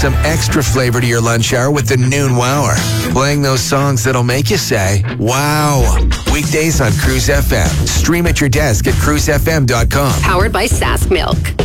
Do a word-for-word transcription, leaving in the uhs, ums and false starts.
some extra flavor to your lunch hour with the Noon Wower. Playing those songs that'll make you say, wow. Weekdays on Cruise F M. Stream at your desk at cruise f m dot com. Powered by Sask Milk.